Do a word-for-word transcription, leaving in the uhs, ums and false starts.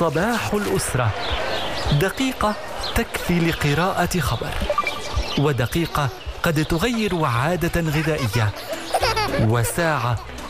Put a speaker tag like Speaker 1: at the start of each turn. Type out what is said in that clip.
Speaker 1: صباح الأسرة، دقيقة تكفي لقراءة خبر، ودقيقة قد تغير عادة غذائية، وساعة